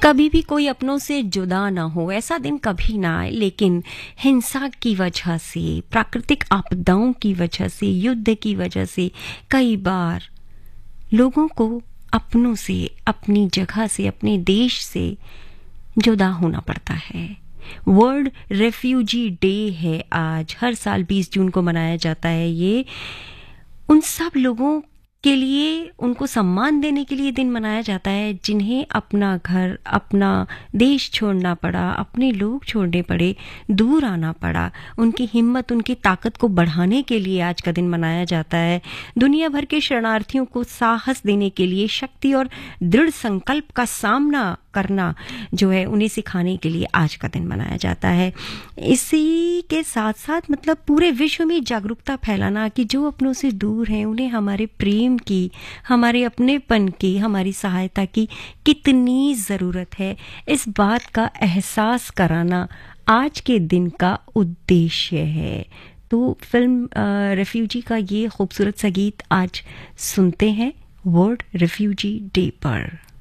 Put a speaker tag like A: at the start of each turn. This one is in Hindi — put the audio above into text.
A: कभी भी कोई अपनों से जुदा ना हो, ऐसा दिन कभी ना आए, लेकिन हिंसा की वजह से, प्राकृतिक आपदाओं की वजह से, युद्ध की वजह से कई बार लोगों को अपनों से, अपनी जगह से, अपने देश से जुदा होना पड़ता है। वर्ल्ड रेफ्यूजी डे है आज, हर साल 20 जून को मनाया जाता है। ये उन सब लोगों के लिए, उनको सम्मान देने के लिए दिन मनाया जाता है जिन्हें अपना घर, अपना देश छोड़ना पड़ा, अपने लोग छोड़ने पड़े, दूर आना पड़ा। उनकी हिम्मत, उनकी ताकत को बढ़ाने के लिए आज का दिन मनाया जाता है। दुनिया भर के शरणार्थियों को साहस देने के लिए, शक्ति और दृढ़ संकल्प का सामना करना जो है, उन्हें सिखाने के लिए आज का दिन मनाया जाता है। इसी के साथ साथ मतलब पूरे विश्व में जागरूकता फैलाना कि जो अपनों से दूर हैं उन्हें हमारे प्रेम की, हमारे अपनेपन की, हमारी सहायता की कितनी ज़रूरत है, इस बात का एहसास कराना आज के दिन का उद्देश्य है। तो फिल्म रेफ्यूजी का ये खूबसूरत सा गीत आज सुनते हैं वर्ल्ड रेफ्यूजी डे पर।